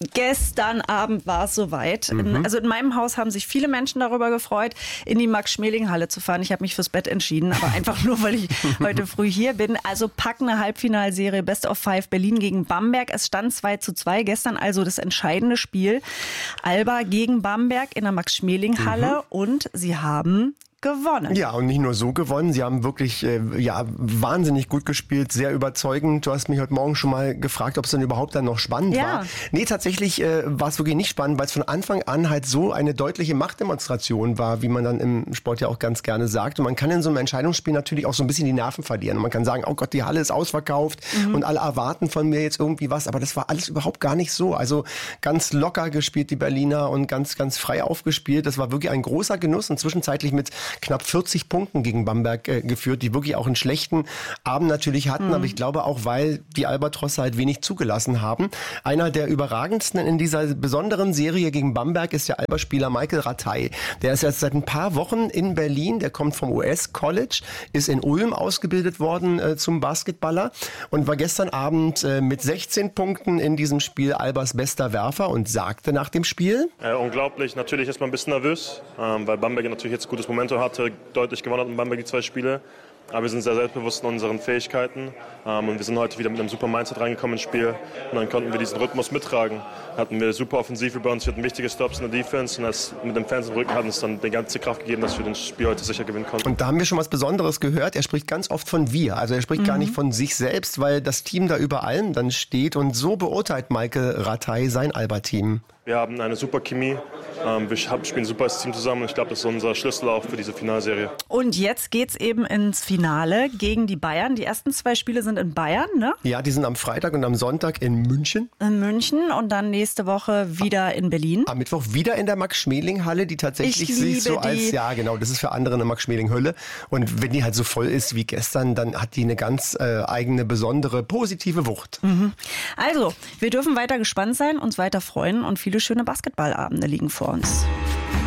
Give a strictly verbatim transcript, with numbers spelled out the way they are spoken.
Gestern Abend war es soweit. Mhm. In, also in meinem Haus haben sich viele Menschen darüber gefreut, in die Max-Schmeling-Halle zu fahren. Ich habe mich fürs Bett entschieden, aber einfach nur, weil ich heute früh hier bin. Also packende Halbfinalserie Best of Five Berlin gegen Bamberg. Es stand zwei zu zwei. Gestern also das entscheidende Spiel. Alba gegen Bamberg in der Max-Schmeling-Halle. Mhm. Und sie haben gewonnen. Ja, und nicht nur so gewonnen, sie haben wirklich äh, ja wahnsinnig gut gespielt, sehr überzeugend. Du hast mich heute Morgen schon mal gefragt, ob es denn überhaupt dann noch spannend ja. war. Nee, tatsächlich äh, war es wirklich nicht spannend, weil es von Anfang an halt so eine deutliche Machtdemonstration war, wie man dann im Sport ja auch ganz gerne sagt. Und man kann in so einem Entscheidungsspiel natürlich auch so ein bisschen die Nerven verlieren. Und man kann sagen, oh Gott, die Halle ist ausverkauft mhm. und alle erwarten von mir jetzt irgendwie was. Aber das war alles überhaupt gar nicht so. Also ganz locker gespielt, die Berliner, und ganz, ganz frei aufgespielt. Das war wirklich ein großer Genuss und zwischenzeitlich mit knapp vierzig Punkten gegen Bamberg äh, geführt, die wirklich auch einen schlechten Abend natürlich hatten, mhm. aber ich glaube auch, weil die Albatrosse halt wenig zugelassen haben. Einer der überragendsten in dieser besonderen Serie gegen Bamberg ist der Alba-Spieler Michael Rataj. Der ist jetzt seit ein paar Wochen in Berlin, der kommt vom U S-College, ist in Ulm ausgebildet worden äh, zum Basketballer und war gestern Abend äh, mit sechzehn Punkten in diesem Spiel Albas bester Werfer und sagte nach dem Spiel: äh, unglaublich, natürlich ist man ein bisschen nervös, ähm, weil Bamberg natürlich jetzt ein gutes Momentum hatte, deutlich gewonnen hat in Bamberg die zwei Spiele. Aber wir sind sehr selbstbewusst in unseren Fähigkeiten ähm, und wir sind heute wieder mit einem super Mindset reingekommen ins Spiel und dann konnten wir diesen Rhythmus mittragen. Hatten wir super offensiv über uns, wir hatten wichtige Stops in der Defense und das mit dem Fans im Rücken hat uns dann die ganze Kraft gegeben, dass wir das Spiel heute sicher gewinnen konnten. Und da haben wir schon was Besonderes gehört. Er spricht ganz oft von wir, also er spricht mhm. gar nicht von sich selbst, weil das Team da über allem dann steht und so beurteilt Michael Rataj sein Alba-Team. Wir haben eine super Chemie, ähm, wir spielen super als Team zusammen und ich glaube, das ist unser Schlüssel auch für diese Finalserie. Und jetzt geht's eben ins Finale gegen die Bayern. Die ersten zwei Spiele sind in Bayern, ne? Ja, die sind am Freitag und am Sonntag in München. In München und dann nächste Woche wieder in Berlin. Am Mittwoch wieder in der Max-Schmeling-Halle, die tatsächlich sich so die. als, ja genau, das ist für andere eine Max-Schmeling-Hölle. Und wenn die halt so voll ist wie gestern, dann hat die eine ganz äh, eigene, besondere, positive Wucht. Mhm. Also, wir dürfen weiter gespannt sein, uns weiter freuen und viele schöne Basketballabende liegen vor uns.